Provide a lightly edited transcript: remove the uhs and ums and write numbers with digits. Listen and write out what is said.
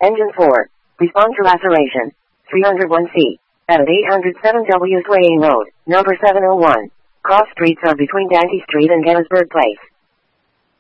Engine 4. Respond to laceration. 301C. At 807 W Swaying Road, number 701. Cross streets are between Yankee Street and Gettysburg Place.